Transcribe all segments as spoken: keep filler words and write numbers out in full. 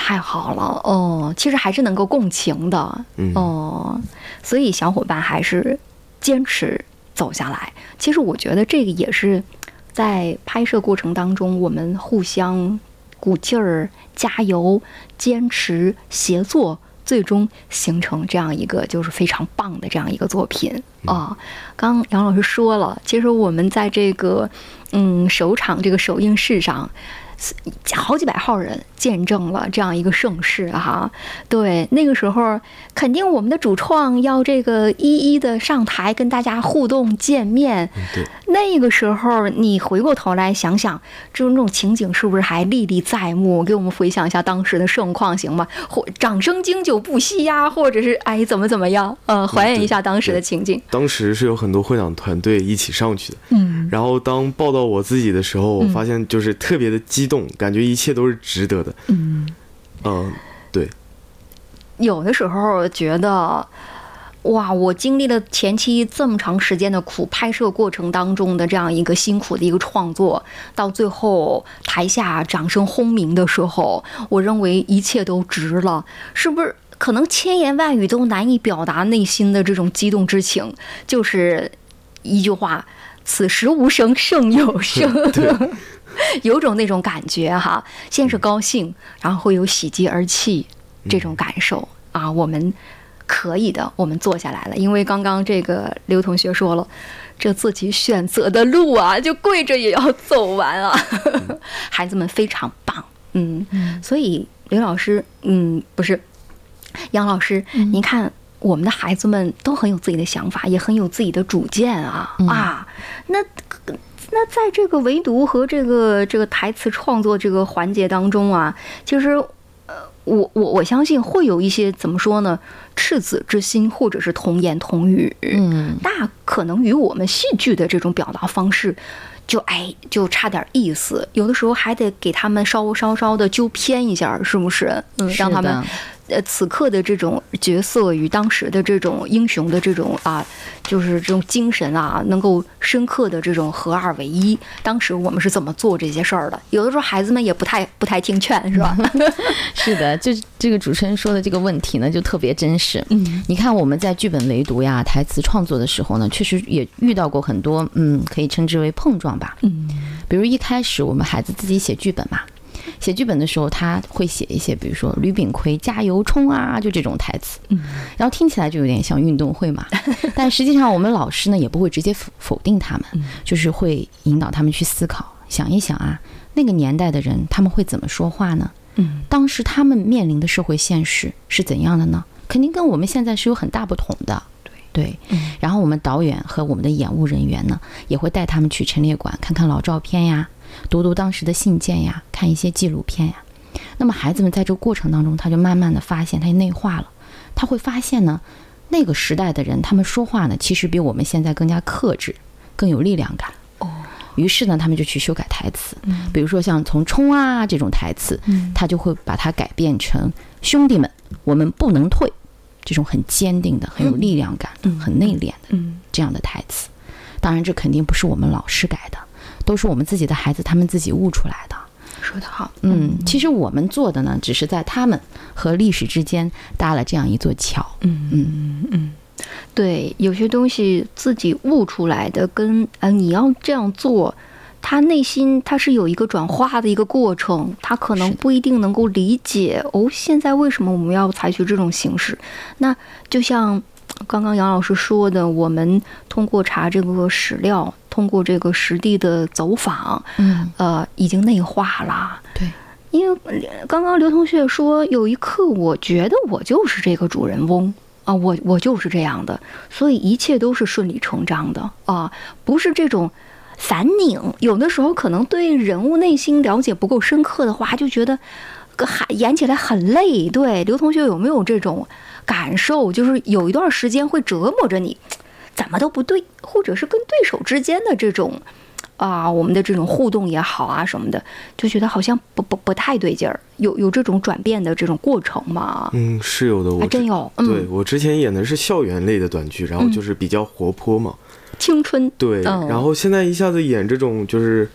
太好了哦，其实还是能够共情的、嗯、哦，所以小伙伴还是坚持走下来。其实我觉得这个也是在拍摄过程当中，我们互相鼓劲儿、加油、坚持、协作，最终形成这样一个就是非常棒的这样一个作品啊。刚杨老师说了，其实我们在这个嗯首场这个首映式上，好几百号人见证了这样一个盛世哈。对，那个时候肯定我们的主创要这个一一的上台跟大家互动见面。 对， 那个时候你回过头来想想，这种这种情景是不是还历历在目？给我们回想一下当时的盛况行吗？或掌声经久不息呀，或者是哎怎么怎么样？呃，还原一下当时的情景。 当时是有很多会长团队一起上去的，嗯，然后当报到我自己的时候，我发现就是特别的激动，嗯、感觉一切都是值得的。嗯嗯、呃，对。 有的时候觉得，哇，我经历了前期这么长时间的苦，拍摄过程当中的这样一个辛苦的一个创作，到最后台下掌声轰鸣的时候，我认为一切都值了，是不是？可能千言万语都难以表达内心的这种激动之情，就是一句话：此时无声胜有声。有种那种感觉哈，先是高兴，然后会有喜极而泣这种感受啊。我们可以的，我们做下来了。因为刚刚这个刘同学说了，这自己选择的路啊，就跪着也要走完啊。孩子们非常棒，嗯，所以刘老师，嗯，不是杨老师，嗯、您看我们的孩子们都很有自己的想法，也很有自己的主见啊、嗯、啊，那。那在这个围读和这个这个台词创作这个环节当中啊，其实，呃，我我我相信会有一些怎么说呢，赤子之心，或者是童言童语，嗯，那可能与我们戏剧的这种表达方式，就哎就差点意思，有的时候还得给他们稍稍稍的纠偏一下，是不是？嗯，让他们。呃，此刻的这种角色与当时的这种英雄的这种啊，就是这种精神啊，能够深刻的这种合二为一。当时我们是怎么做这些事儿的？有的时候孩子们也不太不太听劝，是吧？ 是的，就这个主持人说的这个问题呢，就特别真实。嗯，你看我们在剧本围读呀、台词创作的时候呢，确实也遇到过很多，嗯，可以称之为碰撞吧。嗯，比如一开始我们孩子自己写剧本嘛。写剧本的时候，他会写一些，比如说吕炳奎加油冲啊，就这种台词，嗯，然后听起来就有点像运动会嘛。但实际上，我们老师呢也不会直接否否定他们，就是会引导他们去思考，想一想啊，那个年代的人他们会怎么说话呢？嗯，当时他们面临的社会现实是怎样的呢？肯定跟我们现在是有很大不同的。对，然后我们导演和我们的演务人员呢，也会带他们去陈列馆看看老照片呀，读读当时的信件呀，看一些纪录片呀。那么孩子们在这个过程当中，他就慢慢的发现，他就内化了，他会发现呢，那个时代的人他们说话呢，其实比我们现在更加克制，更有力量感。哦，于是呢，他们就去修改台词，比如说像从冲啊这种台词，他就会把它改变成兄弟们，我们不能退。这种很坚定的、很有力量感的、嗯、很内敛的这样的台词，当然这肯定不是我们老师改的，都是我们自己的孩子他们自己悟出来的。 说得好， 嗯，其实我们做的呢，只是在他们和历史之间搭了这样一座桥。 嗯嗯嗯，对，有些东西自己悟出来的，跟呃你要这样做。他内心他是有一个转化的一个过程，他可能不一定能够理解哦，现在为什么我们要采取这种形式。那就像刚刚杨老师说的，我们通过查这个史料，通过这个实地的走访，嗯，呃，已经内化了。 对， 因为刚刚刘同学说，有一刻我觉得我就是这个主人翁啊，我我就是这样的，所以一切都是顺理成章的啊，不是这种。散拧，有的时候可能对人物内心了解不够深刻的话，就觉得演起来很累。对，刘同学有没有这种感受？就是有一段时间会折磨着你，怎么都不对，或者是跟对手之间的这种啊，我们的这种互动也好啊什么的，就觉得好像不不不太对劲儿。有有这种转变的这种过程吗？ 嗯，是有的，我还真有。嗯、 对我之前演的是校园类的短剧，然后就是比较活泼嘛。 青春对、嗯，然后现在一下子演这种就是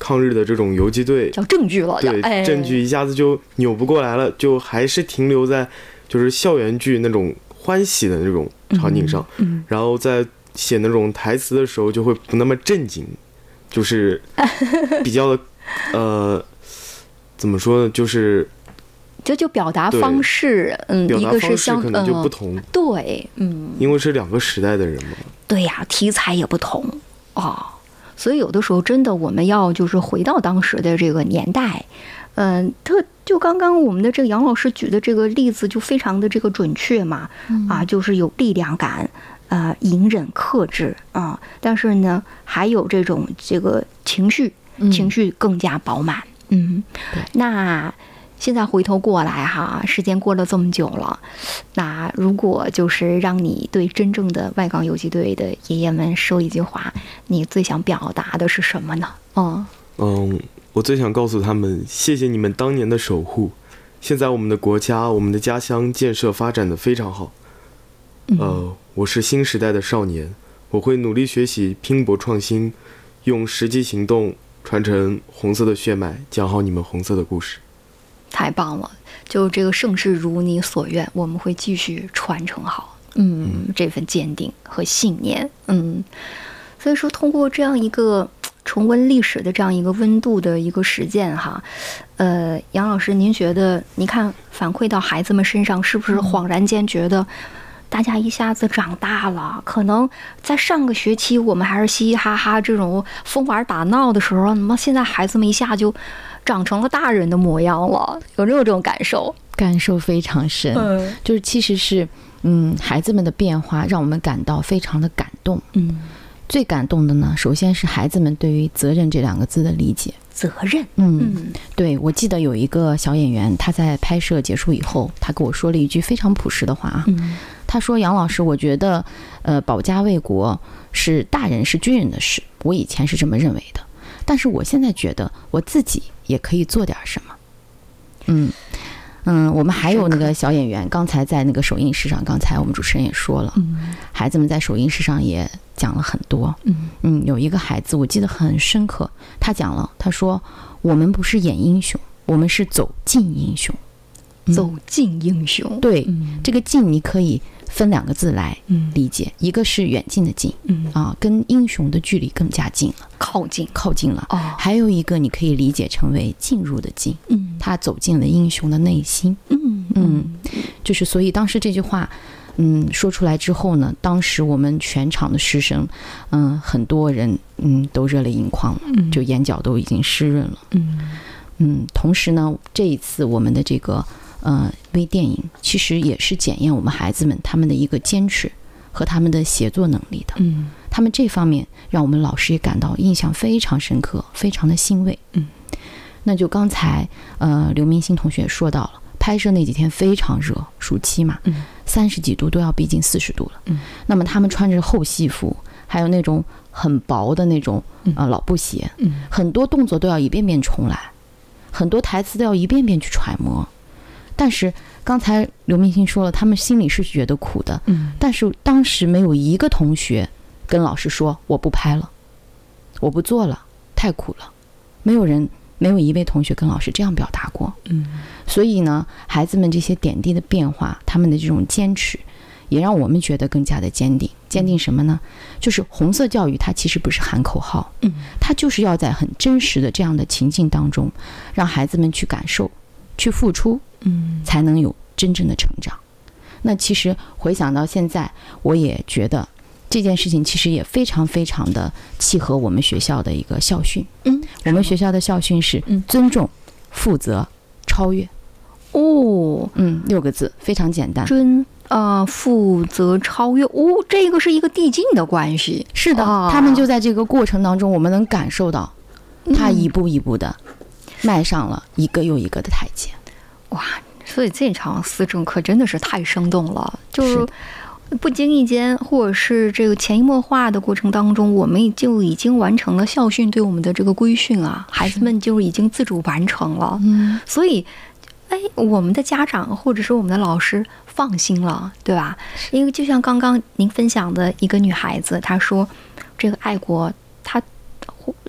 抗日的这种游击队叫证据了， 对、 哎、 证据一下子就扭不过来了，就还是停留在就是校园剧那种欢喜的那种场景上， 嗯嗯、 然后在写那种台词的时候就会不那么正经，就是比较的呃怎么说呢，就是就就表达方式，嗯， 表达方一个是相式可能就不同、 呃，对，嗯， 因为是两个时代的人嘛， 对呀、啊，题材也不同哦，所以有的时候真的我们要就是回到当时的这个年代，嗯、呃，特就刚刚我们的这个杨老师举的这个例子就非常的这个准确嘛，嗯、啊，就是有力量感，呃，隐忍克制啊，但是呢，还有这种这个情绪，情绪更加饱满，嗯，嗯那。现在回头过来哈，时间过了这么久了，那如果就是让你对真正的外港游击队的爷爷们说一句话，你最想表达的是什么呢？嗯嗯，我最想告诉他们，谢谢你们当年的守护。现在我们的国家、我们的家乡建设发展的非常好。呃，我是新时代的少年，我会努力学习、拼搏创新，用实际行动传承红色的血脉，讲好你们红色的故事。 太棒了！就这个盛世如你所愿，我们会继续传承好，嗯，这份坚定和信念，嗯。所以说，通过这样一个重温历史的这样一个温度的一个实践哈，呃，杨老师，您觉得，你看反馈到孩子们身上，是不是恍然间觉得大家一下子长大了？可能在上个学期我们还是嘻嘻哈哈这种疯玩打闹的时候，那么现在孩子们一下就长成了大人的模样了，有没有这种感受？ 感受非常深，嗯，就是其实是，嗯，孩子们的变化让我们感到非常的感动，嗯，最感动的呢，首先是孩子们对于责任这两个字的理解， 责任， 嗯，嗯对，我记得有一个小演员，他在拍摄结束以后，他跟我说了一句非常朴实的话啊，嗯，他说：“杨老师，我觉得，呃，保家卫国是大人是军人的事，我以前是这么认为的，但是我现在觉得我自己也可以做点什么。”嗯嗯，我们还有那个小演员，刚才在那个首映式上，刚才我们主持人也说了，嗯，孩子们在首映式上也讲了很多，嗯嗯，有一个孩子我记得很深刻，他讲了，他说：“我们不是演英雄，我们是走进英雄。” 走进英雄， 对，嗯、这个进你可以分两个字来理解，嗯、一个是远近的近，嗯啊，跟英雄的距离更加近了， 靠近， 靠近了。 哦， 还有一个你可以理解成为进入的进，嗯，他走进了英雄的内心，嗯嗯，就是所以当时这句话，嗯，说出来之后呢，当时我们全场的师生，嗯，很多人嗯都热泪盈眶了，嗯，就眼角都已经湿润了，嗯嗯，同时呢，这一次我们的这个。呃，微电影其实也是检验我们孩子们他们的一个坚持和他们的协作能力的。嗯，他们这方面让我们老师也感到印象非常深刻，非常的欣慰。嗯，那就刚才呃刘明星同学说到了，拍摄那几天非常热，暑期嘛，嗯，三十几度都要逼近四十度了。嗯，那么他们穿着厚西服，还有那种很薄的那种呃老布鞋，嗯，很多动作都要一遍遍重来，很多台词都要一遍遍去揣摩。但是刚才刘明星说了，他们心里是觉得苦的，嗯，但是当时没有一个同学跟老师说我不拍了，我不做了，太苦了，没有人，没有一位同学跟老师这样表达过，嗯，所以呢，孩子们这些点滴的变化，他们的这种坚持，也让我们觉得更加的坚定。坚定什么呢？就是红色教育它其实不是喊口号，嗯，它就是要在很真实的这样的情境当中，让孩子们去感受，去付出。嗯，才能有真正的成长。那其实回想到现在，我也觉得这件事情其实也非常非常的契合我们学校的一个校训。嗯，我们学校的校训是尊重、负责、超越。哦，嗯，六个字，非常简单。 尊呃负责超越，哦，这个是一个递进的关系。 是的，啊、他们就在这个过程当中，我们能感受到他一步一步的迈上了一个又一个的台阶。 哇，所以这场思政可真的是太生动了，就是不经意间，或者是这个潜移默化的过程当中，我们就已经完成了校训对我们的这个规训啊，孩子们就已经自主完成了。嗯，所以，哎，我们的家长或者是我们的老师放心了，对吧？因为就像刚刚您分享的一个女孩子，她说，这个爱国，她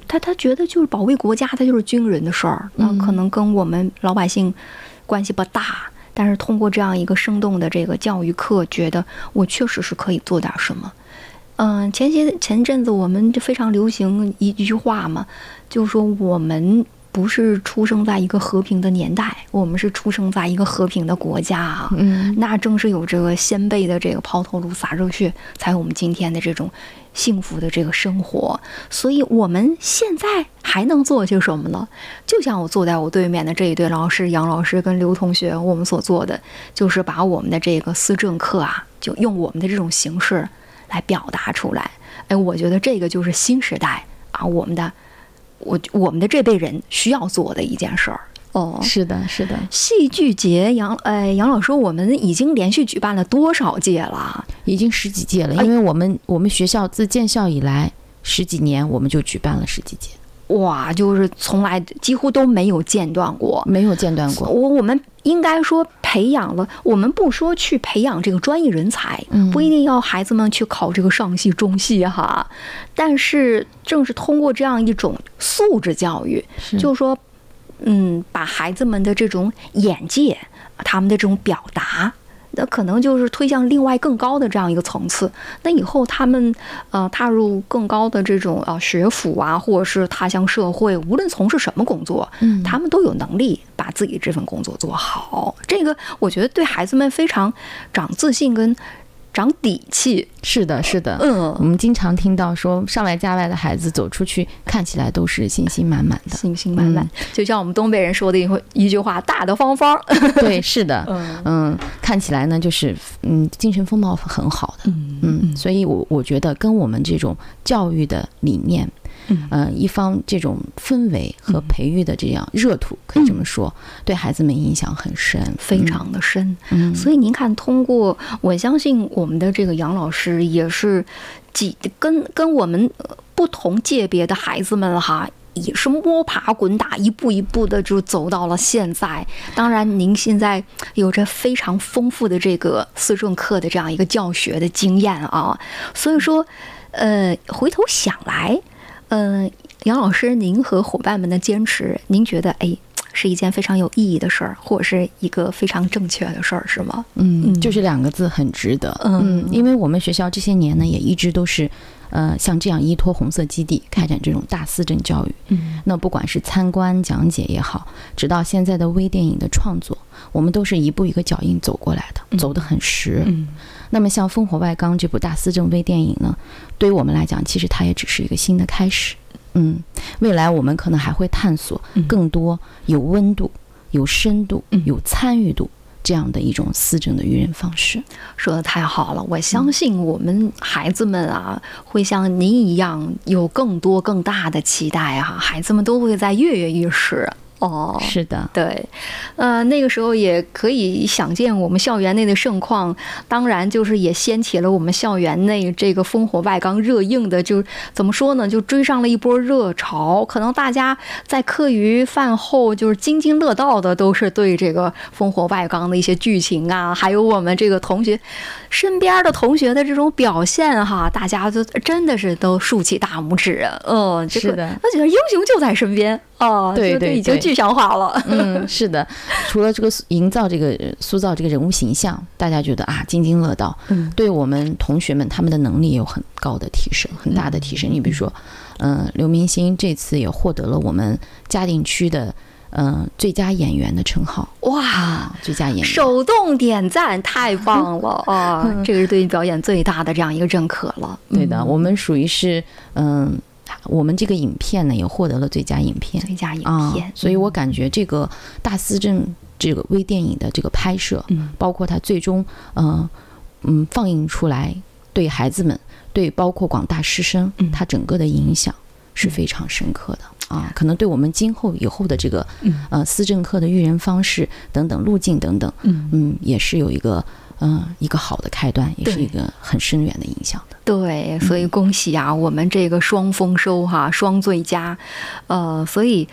他他觉得就是保卫国家，他就是军人的事儿，那可能跟我们老百姓关系不大。但是通过这样一个生动的这个教育课，觉得我确实是可以做点什么。嗯，前些前阵子我们就非常流行一句话嘛，就是说我们不是出生在一个和平的年代，我们是出生在一个和平的国家啊。嗯，那正是有这个先辈的这个抛头颅洒热血，才有我们今天的这种幸福的这个生活。所以我们现在还能做些什么呢？就像我坐在我对面的这一对老师，杨老师跟刘同学，我们所做的就是把我们的这个思政课啊，就用我们的这种形式来表达出来。哎，我觉得这个就是新时代啊，我们的我我们的这辈人需要做的一件事儿。哦， 是的，是的。 戏剧节，杨呃杨老师，我们已经连续举办了多少届了？ 已经十几届了，因为我们、哎、我们学校自建校以来十几年，我们就举办了十几届。 哇，就是从来几乎都没有间断过， 没有间断过。 我我们应该说培养了，我们不说去培养这个专业人才，嗯、不一定要孩子们去考这个上戏、中戏哈，但是正是通过这样一种素质教育，就是说，嗯，把孩子们的这种眼界，他们的这种表达。那可能就是推向另外更高的这样一个层次。那以后他们呃踏入更高的这种呃学府啊，或者是踏向社会，无论从事什么工作，嗯，他们都有能力把自己这份工作做好。这个我觉得对孩子们非常长自信跟长底气。 是的，是的，嗯，我们经常听到说上外家外的孩子走出去，看起来都是信心满满的， 信心满满、嗯。就像我们东北人说的一一句话：“大大方方。” 对，是的，嗯嗯，看起来呢就是嗯精神风貌很好的，嗯嗯，所以我我觉得跟我们这种教育的理念。嗯、呃，一方这种氛围和培育的这样热土，可以这么说，嗯、对孩子们影响很深， 非常的深。嗯，所以您看，通过我相信我们的这个杨老师也是几跟跟我们不同界别的孩子们哈。也是摸爬滚打，一步一步的就走到了现在。当然，您现在有着非常丰富的这个思政课的这样一个教学的经验啊，所以说，呃，回头想来。嗯，杨老师，您和伙伴们的坚持，您觉得哎是一件非常有意义的事儿，或者是一个非常正确的事儿，是吗？ 嗯，就是两个字，很值得。嗯，因为我们学校这些年呢，也一直都是，呃，像这样依托红色基地开展这种大思政教育。嗯，那不管是参观讲解也好，直到现在的微电影的创作，我们都是一步一个脚印走过来的，嗯、走得很实。嗯。那么像《烽火外纲》这部大思政微电影呢，对于我们来讲，其实它也只是一个新的开始。嗯，未来我们可能还会探索更多有温度、有深度、有参与度这样的一种思政的育人方式。 说得太好了，我相信我们孩子们啊，会像您一样有更多更大的期待啊，孩子们都会在跃跃欲试。哦， 是的， 对，呃，那个时候也可以想见我们校园内的盛况，当然就是也掀起了我们校园内这个烽火外纲热映的，就怎么说呢，就追上了一波热潮。可能大家在课余饭后就是津津乐道的，都是对这个烽火外纲的一些剧情啊，还有我们这个同学身边的同学的这种表现哈，大家就真的是都竖起大拇指。嗯，这个他觉得英雄就在身边。哦， 对对对， 已经具象化了。 嗯，是的，除了这个营造这个塑造这个人物形象，大家觉得啊津津乐道，嗯，对我们同学们他们的能力也有很高的提升，很大的提升。你、嗯、比如说，嗯、呃，刘明星这次也获得了我们嘉定区的嗯、呃、最佳演员的称号。哇、啊，最佳演员， 手动点赞，太棒了啊！嗯、这个是对你表演最大的这样一个认可了。 对的，嗯、我们属于是嗯。我们这个影片呢也获得了最佳影片， 最佳影片、 啊，所以我感觉这个大思政这个微电影的这个拍摄，嗯，包括它最终呃嗯放映出来，对孩子们，对包括广大师生，嗯，它整个的影响是非常深刻的啊，可能对我们今后以后的这个呃思政课的育人方式等等路径等等，嗯嗯，也是有一个。嗯，一个好的开端，也是一个很深远的影响的。 对，所以恭喜啊，嗯、我们这个双丰收哈，双最佳，呃，所以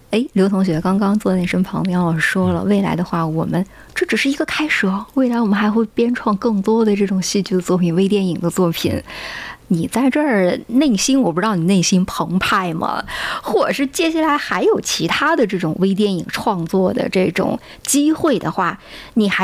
哎，刘同学刚刚坐在你身旁，杨老师说了，未来的话，我们这只是一个开始哦，未来我们还会编创更多的这种戏剧的作品、微电影的作品。你在这儿内心，我不知道你内心澎湃吗？或者是接下来还有其他的这种微电影创作的这种机会的话，你还